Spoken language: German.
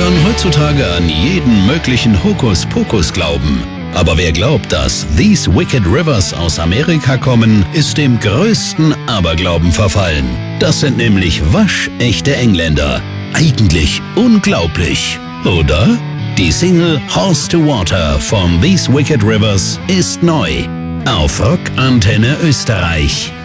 kann heutzutage an jeden möglichen Hokuspokus glauben. Aber wer glaubt, dass These Wicked Rivers aus Amerika kommen, ist dem größten Aberglauben verfallen. Das sind nämlich waschechte Engländer. Eigentlich unglaublich, oder? Die Single Horse to Water von These Wicked Rivers ist neu. Auf Rock Antenne Österreich.